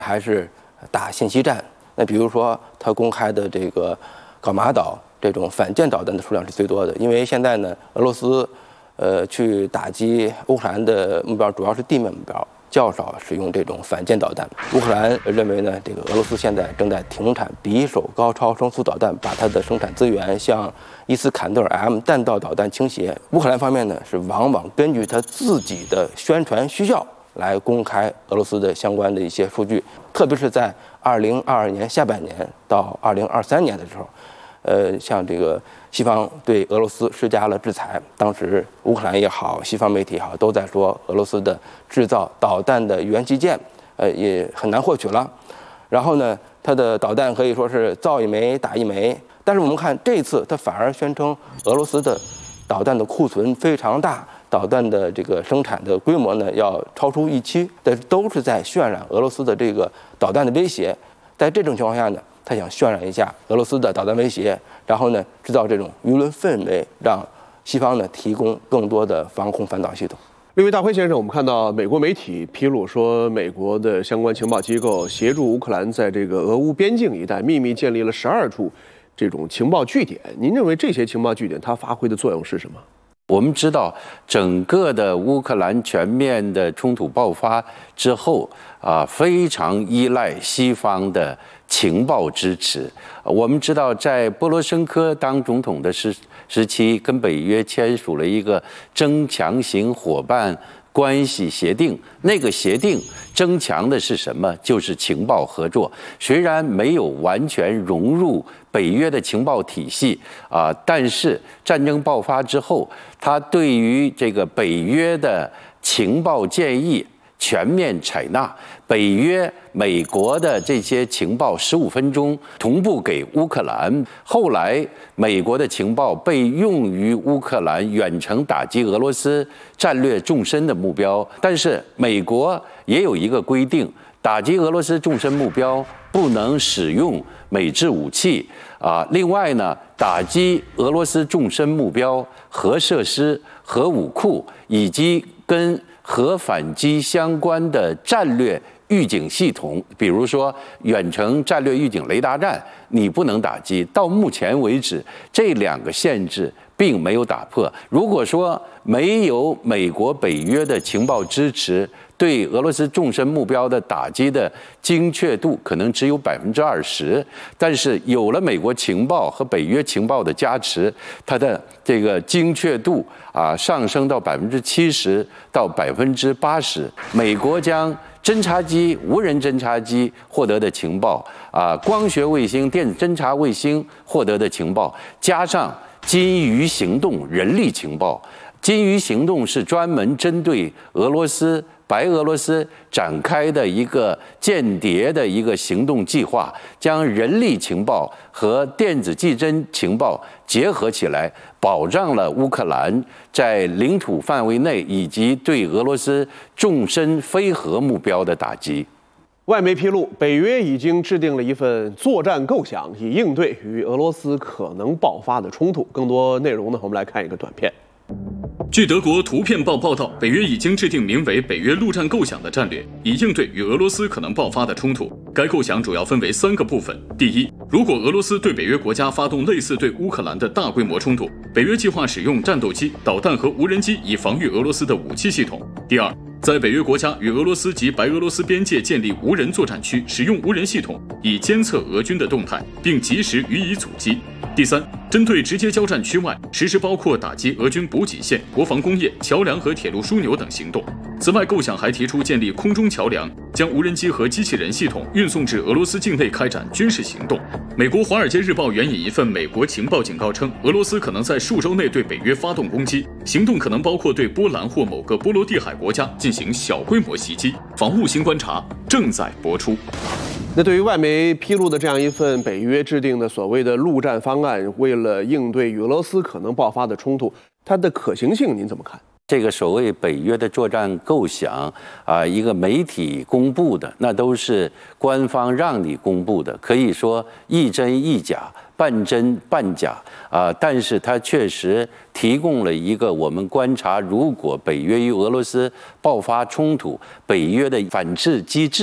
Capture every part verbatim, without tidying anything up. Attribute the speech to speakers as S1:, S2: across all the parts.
S1: 还是打信息战。那比如说，他公开的这个搞马岛这种反舰导弹的数量是最多的，因为现在呢，俄罗斯呃去打击乌克兰的目标主要是地面目标，较少使用这种反舰导弹。乌克兰认为呢，这个俄罗斯现在正在停产匕首高超声速导弹，把它的生产资源向伊斯坎德尔 M 弹道导弹倾斜。乌克兰方面呢，是往往根据他自己的宣传需要来公开俄罗斯的相关的一些数据，特别是在二零二二年下半年到二零二三年的时候，呃，像这个西方对俄罗斯施加了制裁，当时乌克兰也好，西方媒体也好，都在说俄罗斯的制造导弹的元器件，呃，也很难获取了。然后呢，它的导弹可以说是造一枚打一枚。但是我们看这次，它反而宣称俄罗斯的导弹的库存非常大，导弹的这个生产的规模呢要超出预期，这都是在渲染俄罗斯的这个导弹的威胁。在这种情况下呢，他想渲染一下俄罗斯的导弹威胁，然后呢制造这种舆论氛围，让西方呢提供更多的防空反导系统。
S2: 另外，大辉先生，我们看到美国媒体披露说，美国的相关情报机构协助乌克兰在这个俄乌边境一带秘密建立了十二处这种情报据点。您认为这些情报据点它发挥的作用是什么？
S3: 我们知道，整个的乌克兰全面的冲突爆发之后啊，非常依赖西方的情报支持。我们知道，在波罗申科当总统的时时期，跟北约签署了一个增强型伙伴关系协定。那个协定增强的是什么？就是情报合作。虽然没有完全融入北约的情报体系啊，但是战争爆发之后，它对于这个北约的情报建议全面采纳。北约、美国的这些情报十五分钟同步给乌克兰。后来，美国的情报被用于乌克兰远程打击俄罗斯战略纵深的目标。但是，美国也有一个规定，打击俄罗斯纵深目标不能使用美制武器啊。另外呢，打击俄罗斯纵深目标、核设施、核武库以及跟核反击相关的战略预警系统，比如说远程战略预警雷达站，你不能打击。到目前为止，这两个限制并没有打破。如果说没有美国、北约的情报支持，对俄罗斯纵深目标的打击的精确度可能只有百分之二十，但是有了美国情报和北约情报的加持，它的这个精确度啊上升到百分之七十到百分之八十。美国将侦察机、无人侦察机获得的情报啊，光学卫星、电子侦察卫星获得的情报，加上金鱼行动人力情报。金鱼行动是专门针对俄罗斯、白俄罗斯展开的一个间谍的一个行动计划，将人力情报和电子技侦情报结合起来，保障了乌克兰在领土范围内以及对俄罗斯纵深非核目标的打击。
S2: 外媒披露，北约已经制定了一份作战构想，以应对与俄罗斯可能爆发的冲突。更多内容呢，我们来看一个短片。
S4: 据德国图片报报道，北约已经制定名为“北约陆战构想”的战略，以应对与俄罗斯可能爆发的冲突。该构想主要分为三个部分：第一，如果俄罗斯对北约国家发动类似对乌克兰的大规模冲突，北约计划使用战斗机、导弹和无人机以防御俄罗斯的武器系统；第二，在北约国家与俄罗斯及白俄罗斯边界建立无人作战区，使用无人系统以监测俄军的动态，并及时予以阻击；第三，针对直接交战区外，实施包括打击俄军补给线、国防工业、桥梁和铁路枢纽等行动。此外，构想还提出建立空中桥梁，将无人机和机器人系统运送至俄罗斯境内开展军事行动。美国《华尔街日报》援引一份美国情报警告称，俄罗斯可能在数周内对北约发动攻击，行动可能包括对波兰或某个波罗的海国家进行小规模袭击。防务新观察正在播出。
S2: 那对于外媒披露的这样一份北约制定的所谓的陆战方案，为了应对与俄罗斯可能爆发的冲突，它的可行性您怎么看？
S3: 这个所谓北约的作战构想啊，一个媒体公布的，那都是官方让你公布的，可以说一真一假，半真半假啊。但是它确实提供了一个我们观察，如果北约与俄罗斯爆发冲突，北约的反制机制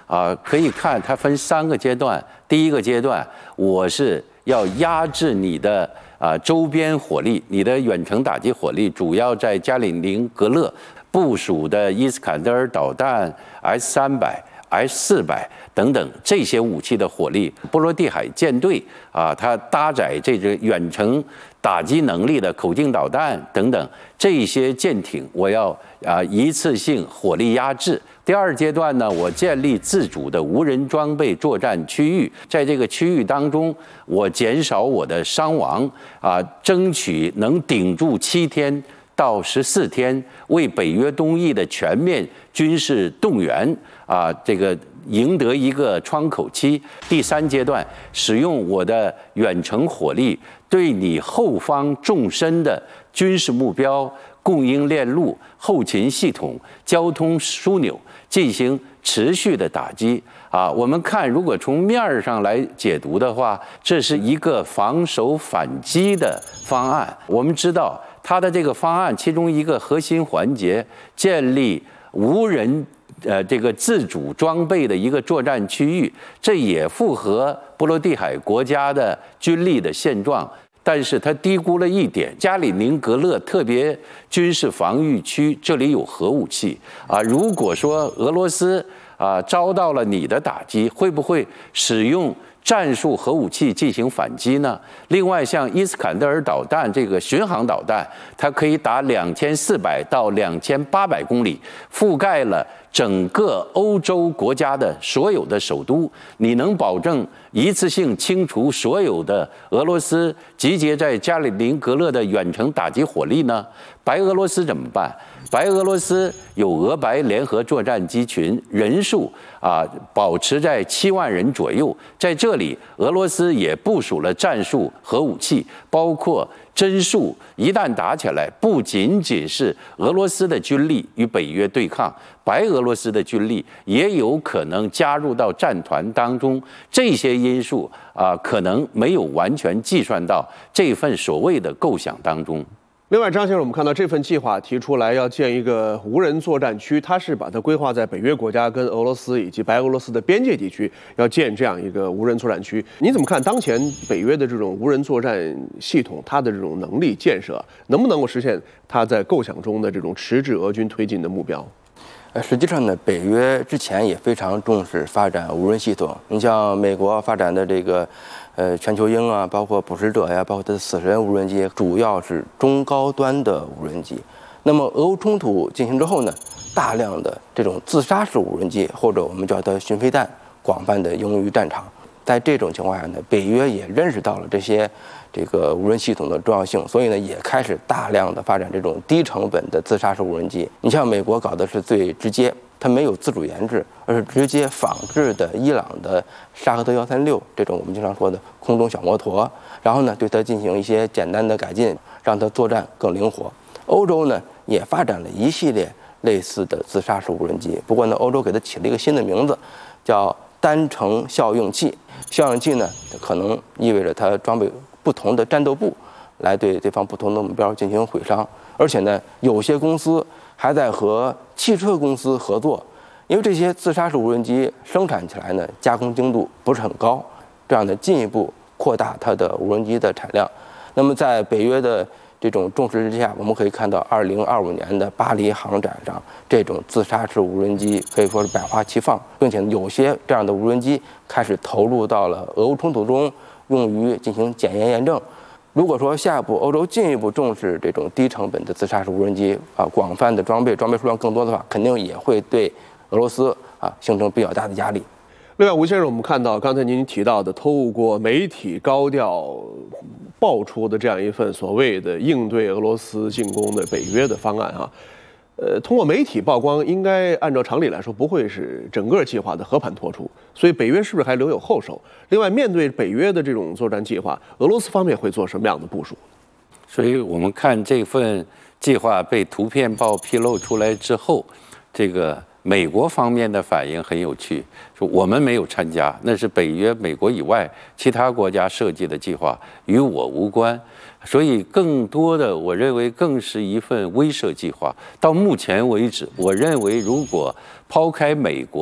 S3: 啊，可以看它分三个阶段。第一个阶段，我是要压制你的啊周边火力，你的远程打击火力主要在加里宁格勒部署的伊斯坎德尔导弹、S 三百、S 四百等等这些武器的火力，波罗的海舰队啊，它搭载这个远程打击能力的口径导弹等等这些舰艇，我要啊一次性火力压制。第二阶段呢，我建立自主的无人装备作战区域，在这个区域当中，我减少我的伤亡啊，争取能顶住七天到十四天，为北约东翼的全面军事动员啊，这个赢得一个窗口期。第三阶段，使用我的远程火力，对你后方纵深的军事目标、供应链路、后勤系统、交通枢纽进行持续的打击啊！我们看，如果从面上来解读的话，这是一个防守反击的方案。我们知道，它的这个方案其中一个核心环节，建立无人呃这个自主装备的一个作战区域，这也符合波罗的海国家的军力的现状。但是他低估了一点，加里宁格勒特别军事防御区这里有核武器啊。如果说俄罗斯啊遭到了你的打击，会不会使用战术核武器进行反击呢？另外，像伊斯坎德尔导弹这个巡航导弹，它可以打两千四百到两千八百公里，覆盖了整个欧洲国家的所有的首都。你能保证一次性清除所有的俄罗斯集结在加里宁格勒的远程打击火力呢？白俄罗斯怎么办？白俄罗斯有俄白联合作战机群，人数啊保持在七万人左右。在这里，俄罗斯也部署了战术核武器，包括帧数。一旦打起来，不仅仅是俄罗斯的军力与北约对抗，白俄罗斯的军力也有可能加入到战团当中。这些因素啊，可能没有完全计算到这份所谓的构想当中。
S2: 另外，张先生，我们看到这份计划提出来要建一个无人作战区，它是把它规划在北约国家跟俄罗斯以及白俄罗斯的边界地区，要建这样一个无人作战区。你怎么看当前北约的这种无人作战系统，它的这种能力建设，能不能够实现它在构想中的这种迟滞俄军推进的目标？
S1: 呃，实际上呢，北约之前也非常重视发展无人系统。你像美国发展的这个，呃，全球鹰啊，包括捕食者呀，包括它的死神无人机，主要是中高端的无人机。那么俄乌冲突进行之后呢，大量的这种自杀式无人机，或者我们叫它巡飞弹，广泛的应用于战场。在这种情况下呢，北约也认识到了这些这个无人系统的重要性，所以呢，也开始大量的发展这种低成本的自杀式无人机。你像美国搞的是最直接，它没有自主研制，而是直接仿制的伊朗的沙赫德幺三六这种我们经常说的空中小摩托，然后呢，对它进行一些简单的改进，让它作战更灵活。欧洲呢也发展了一系列类似的自杀式无人机，不过呢，欧洲给它起了一个新的名字，叫单程效应器。效应器呢，可能意味着它装备不同的战斗部，来对对方不同的目标进行毁伤。而且呢，有些公司还在和汽车公司合作，因为这些自杀式无人机生产起来呢，加工精度不是很高，这样呢，进一步扩大它的无人机的产量。那么在北约的这种重视之下，我们可以看到二零二五年的巴黎航展上，这种自杀式无人机可以说是百花齐放，并且有些这样的无人机开始投入到了俄乌冲突中，用于进行检验验证。如果说下一步欧洲进一步重视这种低成本的自杀式无人机啊，广泛的装备，装备数量更多的话，肯定也会对俄罗斯啊形成比较大的压力。
S2: 另外，吴先生，我们看到刚才您提到的，透过媒体高调爆出的这样一份所谓的应对俄罗斯进攻的北约的方案啊，呃，通过媒体曝光，应该按照常理来说不会是整个计划的和盘托出，所以北约是不是还留有后手？另外，面对北约的这种作战计划，俄罗斯方面会做什么样的部署？
S3: 所以我们看这份计划被图片报披露出来之后，这个美国方面的反应很有趣，说我们没有参加，那是北约美国以外其他国家设计的计划，与我无关。所以更多的，我认为更是一份威慑计划。到目前为止，我认为如果抛开美国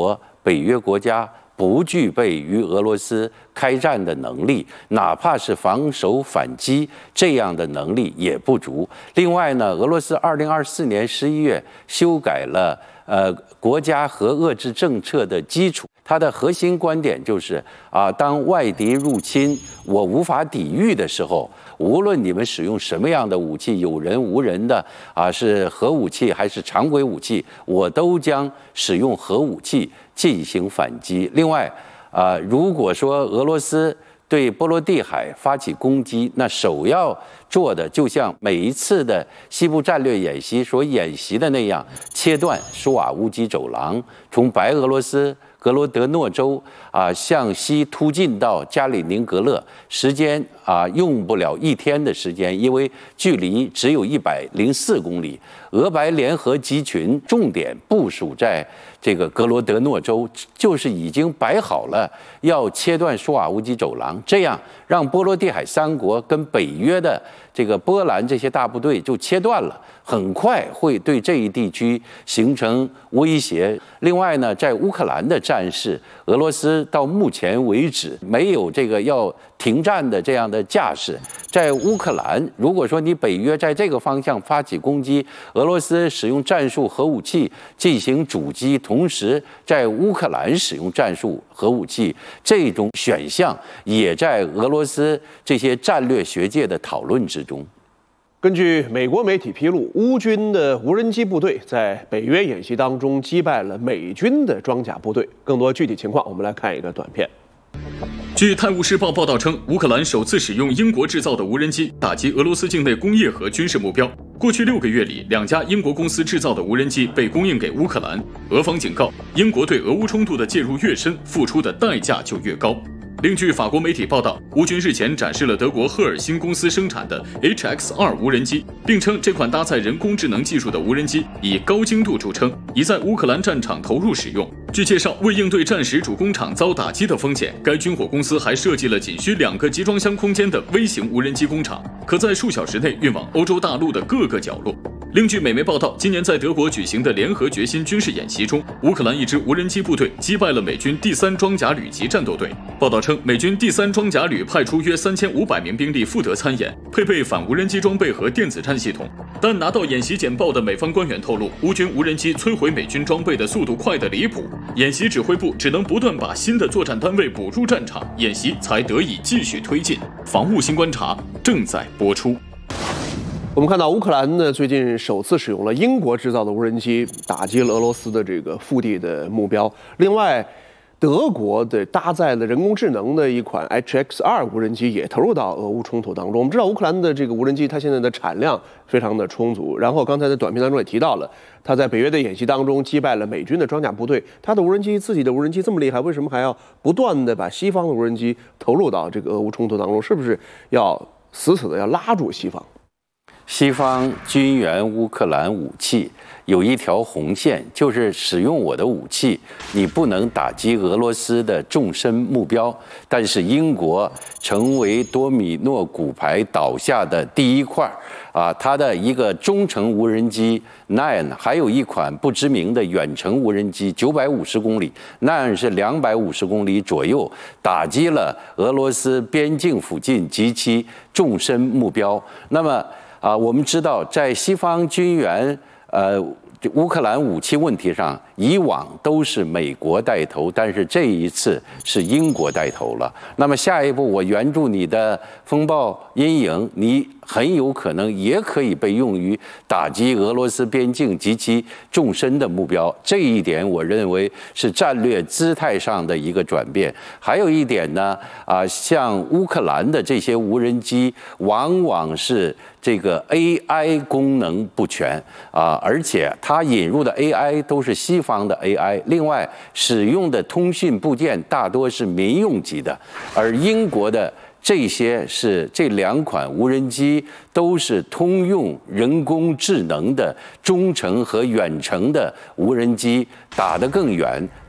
S3: 北约国家不具备与俄罗斯开战的能力，哪怕是防守反击这样的能力也不足。另外呢，俄罗斯二零二四年十一月修改了呃国家核遏制政策的基础，它的核心观点就是啊，当外敌入侵我无法抵御的时候，无论你们使用什么样的武器，有人无人的啊，是核武器还是常规武器，我都将使用核武器进行反击。另外，啊，如果说俄罗斯对波罗的海发起攻击，那首要做的就像每一次的西部战略演习所演习的那样，切断苏瓦乌基走廊，从白俄罗斯格罗德诺州啊向西突进到加里宁格勒，时间啊用不了一天的时间，因为距离只有一百零四公里。俄白联合集群重点部署在这个格罗德诺州，就是已经摆好了要切断苏瓦乌基走廊，这样让波罗的海三国跟北约的这个波兰这些大部队就切断了，很快会对这一地区形成威胁。另外呢，在乌克兰的战事，俄罗斯到目前为止没有这个要停战的这样的架势。在乌克兰，如果说你北约在这个方向发起攻击，俄罗斯使用战术核武器进行阻击，同时在乌克兰使用战术核武器，这种选项也在俄罗斯这些战略学界的讨论之中。
S2: 根据美国媒体披露，乌军的无人机部队在北约演习当中击败了美军的装甲部队。更多具体情况，我们来看一个短片。
S4: 据《泰晤士报》报道称，乌克兰首次使用英国制造的无人机打击俄罗斯境内工业和军事目标。过去六个月里，两家英国公司制造的无人机被供应给乌克兰。俄方警告，英国对俄乌冲突的介入越深，付出的代价就越高。另据法国媒体报道，乌军日前展示了德国赫尔辛公司生产的 H X 二 无人机，并称这款搭载人工智能技术的无人机以高精度著称，已在乌克兰战场投入使用。据介绍，为应对战时主工厂遭打击的风险，该军火公司还设计了仅需两个集装箱空间的微型无人机工厂，可在数小时内运往欧洲大陆的各个角落。另据美媒报道，今年在德国举行的联合决心军事演习中，乌克兰一支无人机部队击败了美军第三装甲旅级战斗队。报道称，美军第三装甲旅派出约三千五百名兵力赴德参演，配备反无人机装备和电子战系统。但拿到演习简报的美方官员透露，乌军无人机摧毁美军装备的速度快得离谱，演习指挥部只能不断把新的作战单位补入战场，演习才得以继续推进。防务新观察正在播出。
S2: 我们看到乌克兰呢，最近首次使用了英国制造的无人机打击了俄罗斯的这个腹地的目标。另外，德国的搭载了人工智能的一款 H X 二 无人机也投入到俄乌冲突当中。我们知道乌克兰的这个无人机，它现在的产量非常的充足。然后刚才在短片当中也提到了，它在北约的演习当中击败了美军的装甲部队。它的无人机自己的无人机这么厉害，为什么还要不断的把西方的无人机投入到这个俄乌冲突当中？是不是要死死的要拉住西方？
S3: 西方军援乌克兰武器有一条红线，就是使用我的武器，你不能打击俄罗斯的纵深目标。但是英国成为多米诺骨牌倒下的第一块啊，它的一个中程无人机 Nine， 还有一款不知名的远程无人机九百五十公里 ，Nine 是两百五十公里左右，打击了俄罗斯边境附近及其纵深目标。那么啊，我们知道，在西方军援呃乌克兰武器问题上，以往都是美国带头，但是这一次是英国带头了。那么下一步，我援助你的风暴阴影，你很有可能也可以被用于打击俄罗斯边境及其纵深的目标。这一点，我认为是战略姿态上的一个转变。还有一点呢，啊，像乌克兰的这些无人机，往往是这个 A I 功能不全啊，而且它引入的 A I 都是西方的 A I， 另外使用的通讯部件大多是民用级的，而英国的这些是这两款无人机都是通用人工智能的中程和远程的无人机，打得更远，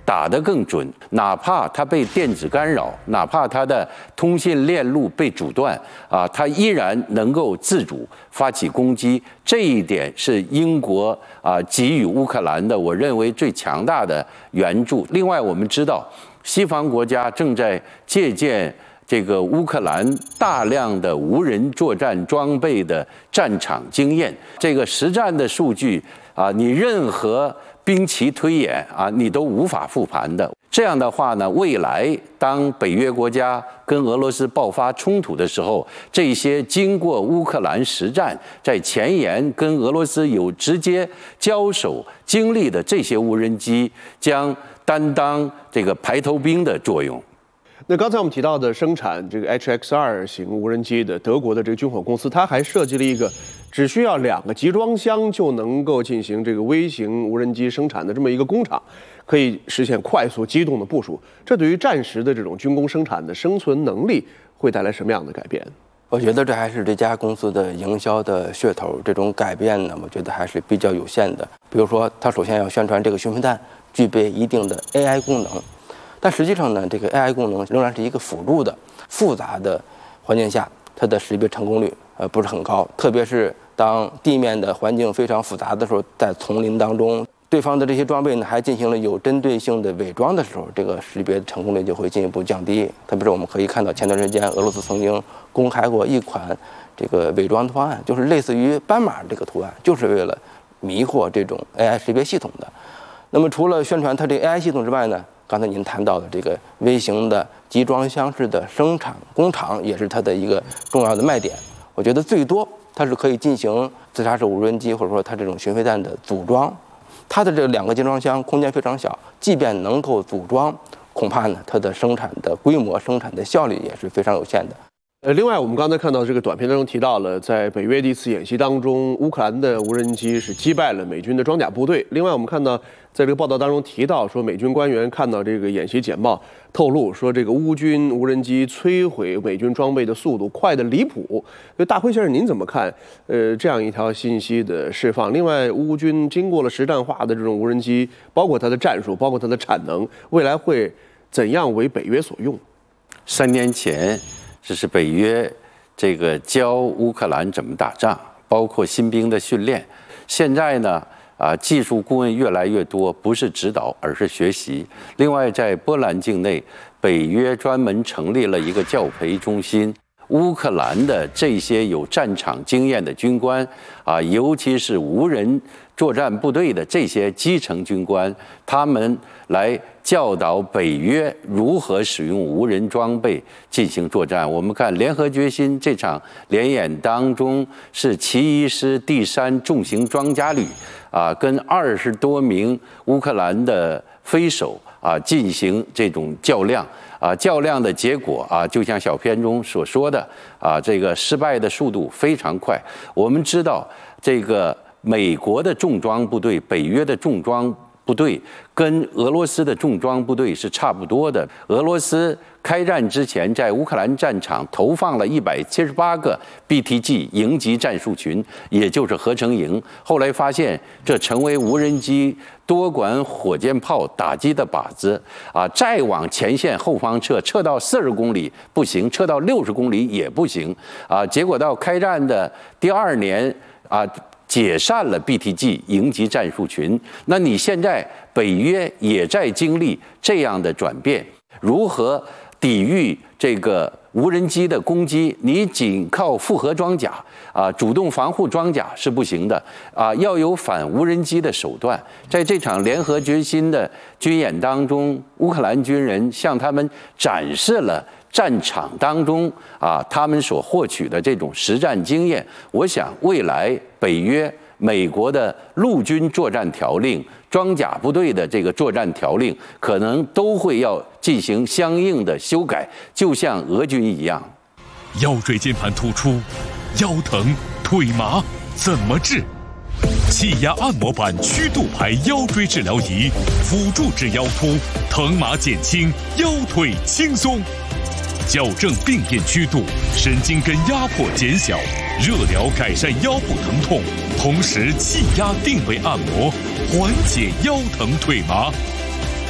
S3: 打得更准，哪怕它被电子干扰，哪怕它的通信链路被阻断啊，它依然能够自主发起攻击。这一点是英国啊给予乌克兰的，我认为最强大的援助。另外，我们知道西方国家正在借鉴这个乌克兰大量的无人作战装备的战场经验，这个实战的数据啊，你任何兵棋推演啊，你都无法复盘的。这样的话呢，未来当北约国家跟俄罗斯爆发冲突的时候，这些经过乌克兰实战，在前沿跟俄罗斯有直接交手经历的这些无人机，将担当这个排头兵的作用。
S2: 那刚才我们提到的生产这个 H X 二型无人机的德国的这个军火公司，它还设计了一个只需要两个集装箱就能够进行这个微型无人机生产的这么一个工厂，可以实现快速机动的部署。这对于战时的这种军工生产的生存能力会带来什么样的改变？
S1: 我觉得这还是这家公司的营销的噱头，这种改变呢，我觉得还是比较有限的。比如说，它首先要宣传这个巡飞弹具备一定的 A I 功能。但实际上呢，这个 A I 功能仍然是一个辅助的、复杂的环境下，它的识别成功率呃不是很高。特别是当地面的环境非常复杂的时候，在丛林当中，对方的这些装备呢还进行了有针对性的伪装的时候，这个识别成功率就会进一步降低。特别是我们可以看到，前段时间俄罗斯曾经公开过一款这个伪装方案，就是类似于斑马这个图案，就是为了迷惑这种 A I 识别系统的。那么除了宣传它这个 A I 系统之外呢，刚才您谈到的这个微型的集装箱式的生产工厂也是它的一个重要的卖点。我觉得最多它是可以进行自杀式无人机或者说它这种巡飞弹的组装。它的这两个集装箱空间非常小，即便能够组装，恐怕呢它的生产的规模、生产的效率也是非常有限的。
S2: 呃，另外我们刚才看到这个短片当中提到了，在北约第一次演习当中，乌克兰的无人机是击败了美军的装甲部队。另外我们看到，在这个报道当中提到说，美军官员看到这个演习简报，透露说这个乌军无人机摧毁美军装备的速度快得离谱。所以大辉先生，您怎么看？呃，这样一条信息的释放？另外，乌军经过了实战化的这种无人机，包括它的战术，包括它的产能，未来会怎样为北约所用？
S3: 三年前。这是北约这个教乌克兰怎么打仗，包括新兵的训练。现在呢，啊，技术顾问越来越多，不是指导，而是学习。另外，在波兰境内，北约专门成立了一个教培中心。乌克兰的这些有战场经验的军官啊，尤其是无人作战部队的这些基层军官，他们来教导北约如何使用无人装备进行作战。我们看联合决心这场联演当中，是七一师第三重型装甲旅啊，跟二十多名乌克兰的飞手啊进行这种较量。啊，较量的结果啊，就像小片中所说的啊，这个失败的速度非常快。我们知道，这个美国的重装部队、北约的重装部队跟俄罗斯的重装部队是差不多的。俄罗斯开战之前，在乌克兰战场投放了一百七十八个 B T G 营级战术群，也就是合成营。后来发现，这成为无人机多管火箭炮打击的靶子啊！再往前线后方撤，撤到四十公里不行，撤到六十公里也不行啊！结果到开战的第二年啊，解散了 B T G 营级战术群。那你现在北约也在经历这样的转变，如何抵御这个无人机的攻击？你仅靠复合装甲啊，主动防护装甲是不行的啊，要有反无人机的手段。在这场联合决心的军演当中，乌克兰军人向他们展示了战场当中啊他们所获取的这种实战经验。我想未来北约、美国的陆军作战条令、装甲部队的这个作战条令，可能都会要进行相应的修改，就像俄军一样。
S5: 腰椎间盘突出、腰疼、腿麻怎么治？气压按摩板曲度牌腰椎治疗仪，辅助治腰突，疼麻减轻，腰腿轻松。矫正病变曲度，神经根压迫减小，热疗改善腰部疼痛，同时气压定位按摩，缓解腰疼腿麻。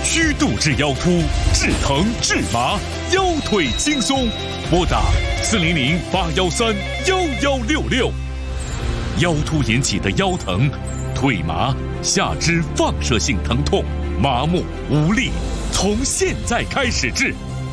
S5: 虚度治腰突，治疼治麻，腰腿轻松。拨打四零零八幺三幺幺六六。腰突引起的腰疼、腿麻、下肢放射性疼痛、麻木无力，从现在开始治。